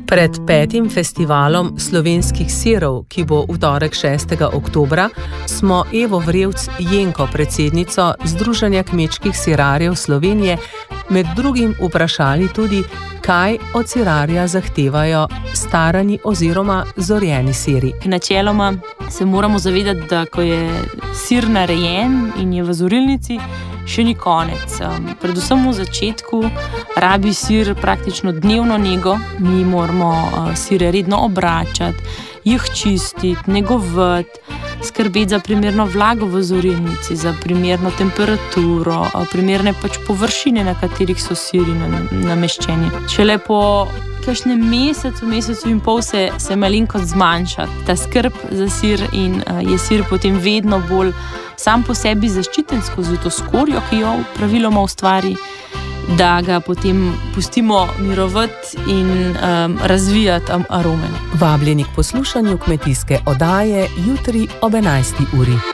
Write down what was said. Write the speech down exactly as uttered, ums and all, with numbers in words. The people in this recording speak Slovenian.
Pred petim festivalom slovenskih sirov, ki bo v torek šestega oktobra, smo Evo Vrevc Jenko, predsednico Združenja kmečkih sirarjev Slovenije, med drugim vprašali tudi, kaj od sirarja zahtevajo starani oziroma zorjeni siri. Načeloma se moramo zavedati, da ko je sir narejen in je v zorilnici, še ni konec. Um, predvsem v začetku rabi sir praktično dnevno nego. Mi moramo uh, sire redno obračati, jih čistiti, negovati, skrbeti za primerno vlago v zorilnici, za primerno temperaturo, uh, primerne pač površine, na katerih so siri nameščeni. Šele po kakšnem mesecu, mesecu in pol se, se malenkost zmanjša ta skrb za sir in uh, je sir potem vedno bolj sam po sebi zaščiten skozi to skorjo, ki jo praviloma ustvari, da ga potem pustimo mirovati in um, razvijati arome. Vabljeni k poslušanju kmetijske oddaje jutri ob enajsti uri.